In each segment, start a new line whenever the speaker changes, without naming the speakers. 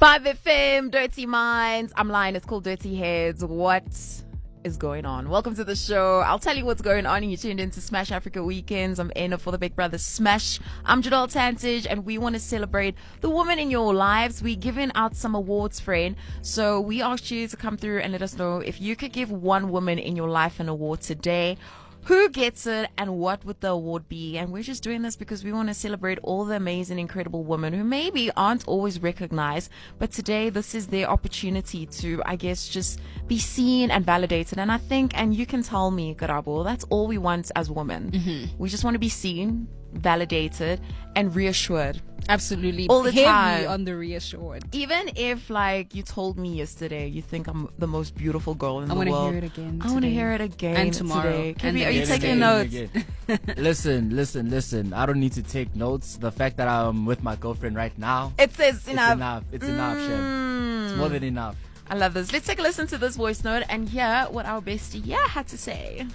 5FM, Dirty Minds. I'm lying. It's called Dirty Heads. What is going on? Welcome to the show. I'll tell you what's going on. You tuned into Smash Africa Weekends. I'm Anna for the Big Brother Smash. I'm Jadal Tantage, and we want to celebrate the women in your lives. We're giving out some awards, friend. So we asked you to come through and let us know if you could give one woman in your life an award today. Who gets it and what would the award be? And we're just doing this because we want to celebrate all the amazing, incredible women who maybe aren't always recognized, but today this is their opportunity to, I guess, just be seen and validated. And I think, and you can tell me, Karabo, that's all we want as women. Mm-hmm. We just want to be seen, validated, and reassured.
Absolutely.
All the time.
Heavy on the reassured.
Even if, like, you told me yesterday you think I'm the most beautiful girl in the world.
I want to hear it again.
I want to hear it again.
And tomorrow.
Today.
And
are you
again,
taking notes?
Listen. I don't need to take notes. The fact that I'm with my girlfriend right now.
It's enough.
It's enough, Chef. It's more than enough.
I love this. Let's take a listen to this voice note and hear what our bestie had to say.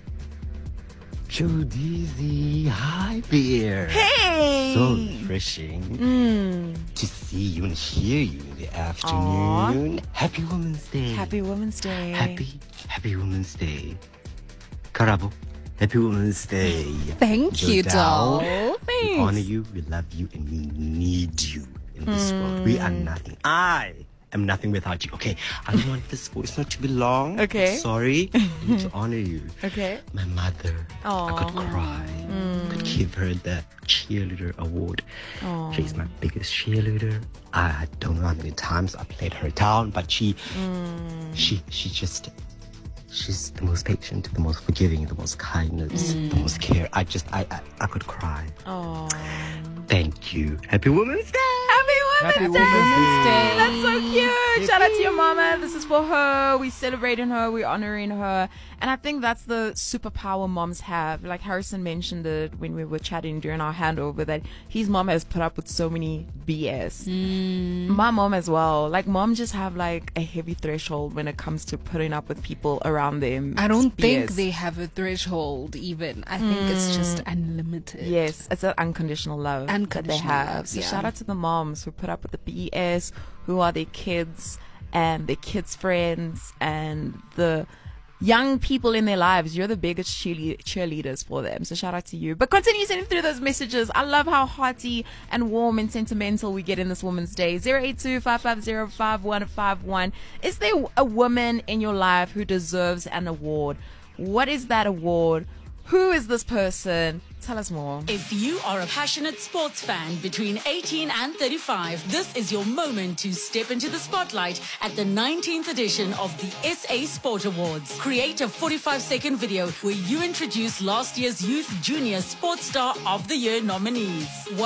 Jodie, hi there.
Hey!
So refreshing to see you and hear you in the afternoon.
Aww.
Happy Women's Day.
Happy Women's Day.
Happy Women's Day. Karabo, Happy Women's Day.
Thank you, doll.
We honor you, we love you, and we need you in this world. We are nothing. I am nothing without you. Okay, I don't want this voice not to be long.
Okay.
Sorry. I need to honor you.
Okay.
My mother.
Aww.
I could cry. Could give her the cheerleader award.
Aww.
She's my biggest cheerleader. I don't know how many times I played her down, but she's the most patient, the most forgiving, the most kindness, the most care. I could cry.
Aww.
Thank you. Happy Women's Day.
Happy Women's Day. That's so cute. Shout out to your mama. This is for her. We're celebrating her. We're honoring her. And I think that's the superpower moms have. Like Harrison mentioned it when we were chatting during our handover, that his mom has put up with so many BS. My mom as well. Like, mom just have like a heavy threshold when it comes to putting up with people around them.
I don't
BS.
think they have a threshold even. I think it's just unlimited.
Yes, it's an unconditional love that they have. So shout out to the moms who put up with the BS, who are their kids and their kids' friends and the young people in their lives. You're the biggest cheerleaders for them. So shout out to you. But continue sending through those messages. I love how hearty and warm and sentimental we get in this Women's Day. 082-550-5151. Is there a woman in your life who deserves an award? What is that award? Who is this person? Tell us more.
If you are a passionate sports fan between 18 and 35, this is your moment to step into the spotlight at the 19th edition of the SA Sport Awards. Create a 45-second video where you introduce last year's Youth Junior Sports Star of the Year nominees.